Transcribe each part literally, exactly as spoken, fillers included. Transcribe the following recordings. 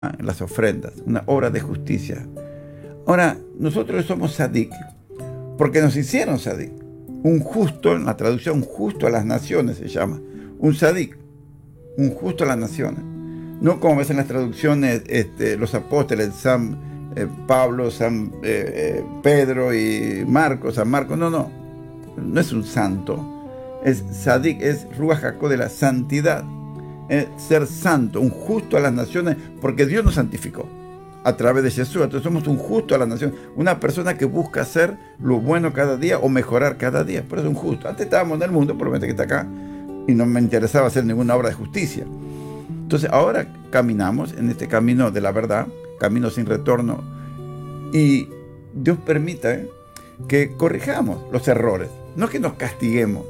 en las ofrendas, una obra de justicia. Ahora, nosotros somos sadik porque nos hicieron sadik. Un justo, en la traducción, justo a las naciones se llama. Un sadik, un justo a las naciones. No como ves en las traducciones este, los apóstoles, San eh, Pablo, San eh, eh, Pedro y Marcos, San Marcos. No, no. No es un santo. Es sadik, es Ruach HaKodesh de la santidad. Es ser santo, un justo a las naciones, porque Dios nos santificó a través de Jesús. Entonces somos un justo a las naciones, una persona que busca hacer lo bueno cada día o mejorar cada día. Por eso es un justo. Antes estábamos en el mundo, por lo menos que está acá, y no me interesaba hacer ninguna obra de justicia. Entonces ahora caminamos en este camino de la verdad, camino sin retorno, y Dios permita ¿eh? que corrijamos los errores, no que nos castiguemos.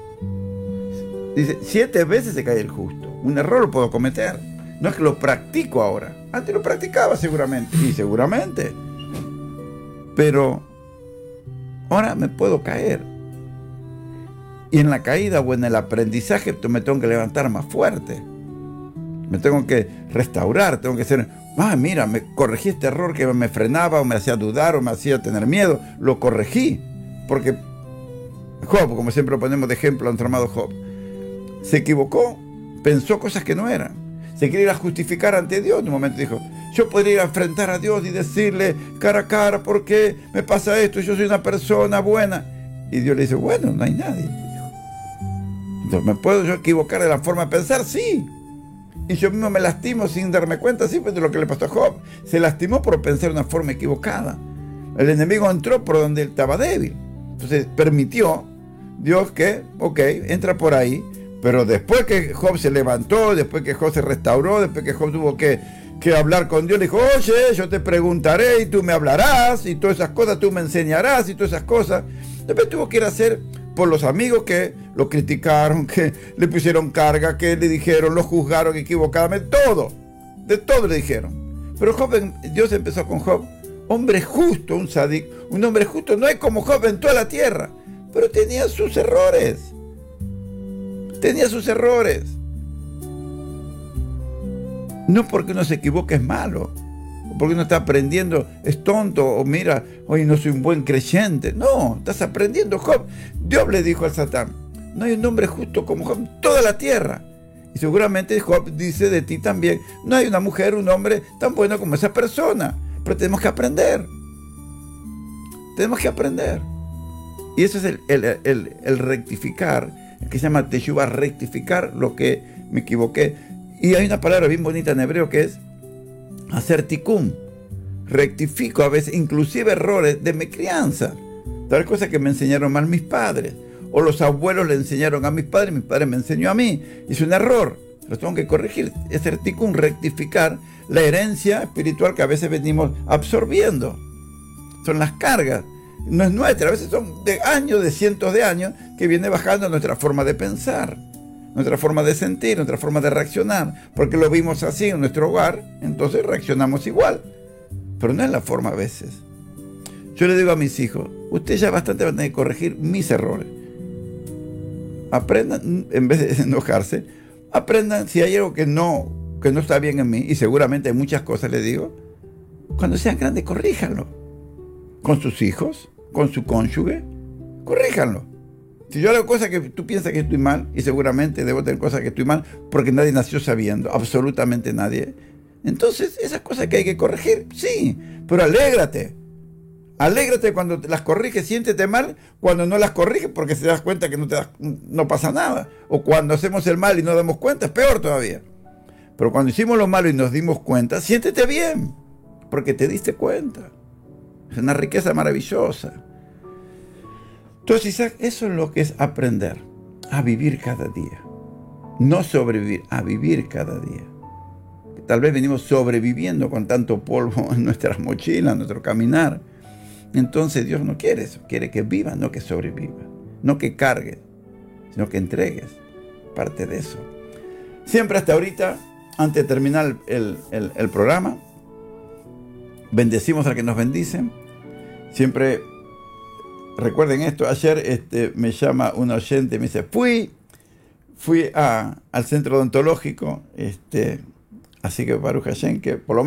Dice, siete veces se cae el justo. Un error lo puedo cometer. No es que lo practico ahora. Antes lo practicaba seguramente. Y seguramente. Pero ahora me puedo caer. Y en la caída o en el aprendizaje me tengo que levantar más fuerte. Me tengo que restaurar. Tengo que ser, ah, mira, me corregí este error que me frenaba o me hacía dudar o me hacía tener miedo. Lo corregí. Porque Job, como siempre lo ponemos de ejemplo a nuestro amado Job, se equivocó, pensó cosas que no eran. Se quería ir a justificar ante Dios. En un momento dijo, yo podría ir a enfrentar a Dios y decirle cara a cara, ¿por qué me pasa esto? Yo soy una persona buena. Y Dios le dice, bueno, no hay nadie. Entonces, ¿me puedo yo equivocar de la forma de pensar? Sí. Y yo mismo me lastimo sin darme cuenta, sí, pues de lo que le pasó a Job. Se lastimó por pensar de una forma equivocada. El enemigo entró por donde él estaba débil. Entonces permitió Dios que, ok, entra por ahí. Pero después que Job se levantó, después que Job se restauró, después que Job tuvo que, que hablar con Dios, le dijo, oye, yo te preguntaré y tú me hablarás y todas esas cosas, tú me enseñarás y todas esas cosas. Después tuvo que ir a hacer por los amigos que lo criticaron, que le pusieron carga, que le dijeron, lo juzgaron equivocadamente, todo, de todo le dijeron. Pero Job, Dios empezó con Job, hombre justo, un sadik, un hombre justo, no hay como Job en toda la tierra, pero tenía sus errores. Tenía sus errores. No porque uno se equivoque es malo, o porque uno está aprendiendo es tonto, o mira, hoy no soy un buen creyente. No, estás aprendiendo. Job, Dios le dijo al Satán, no hay un hombre justo como Job en toda la tierra. Y seguramente Job dice de ti también, no hay una mujer, un hombre tan bueno como esa persona. Pero tenemos que aprender. Tenemos que aprender. Y eso es el, el, el, el rectificar, que se llama Teshuvah, rectificar lo que me equivoqué. Y hay una palabra bien bonita en hebreo que es hacer tikkun. Rectifico a veces, inclusive errores de mi crianza. Tal cosa que me enseñaron mal mis padres. O los abuelos le enseñaron a mis padres, mis padres me enseñó a mí. Es un error. Lo tengo que corregir. Es hacer tikkun, rectificar la herencia espiritual que a veces venimos absorbiendo. Son las cargas. No es nuestra, a veces son de años, de cientos de años, que viene bajando nuestra forma de pensar, nuestra forma de sentir, nuestra forma de reaccionar, porque lo vimos así en nuestro hogar, entonces reaccionamos igual. Pero no es la forma a veces. Yo le digo a mis hijos, ustedes ya bastante van a tener que corregir mis errores. Aprendan, en vez de enojarse, aprendan si hay algo que no, que no está bien en mí, y seguramente hay muchas cosas, les digo, cuando sean grandes, corríjanlo. Con sus hijos, con su cónyuge, corríjanlo. Si yo hago cosas que tú piensas que estoy mal, y seguramente debo tener cosas que estoy mal, porque nadie nació sabiendo, absolutamente nadie. Entonces, esas cosas que hay que corregir, sí, pero alégrate. Alégrate cuando las corriges, siéntete mal cuando no las corriges, porque se das cuenta que no, te das, no pasa nada. O cuando hacemos el mal y no damos cuenta, es peor todavía. Pero cuando hicimos lo malo y nos dimos cuenta, siéntete bien, porque te diste cuenta. Es una riqueza maravillosa. Entonces, Isaac, eso es lo que es aprender a vivir cada día. No sobrevivir, a vivir cada día. Tal vez venimos sobreviviendo con tanto polvo en nuestras mochilas, en nuestro caminar. Entonces Dios no quiere eso. Quiere que vivas, no que sobrevivas. No que cargues, sino que entregues parte de eso. Siempre hasta ahorita, antes de terminar el, el, el programa, bendecimos al que nos bendice. Siempre recuerden esto. Ayer este, me llama un oyente y me dice, fui, fui a, al centro odontológico este, Así que Baruch Hashem, que por lo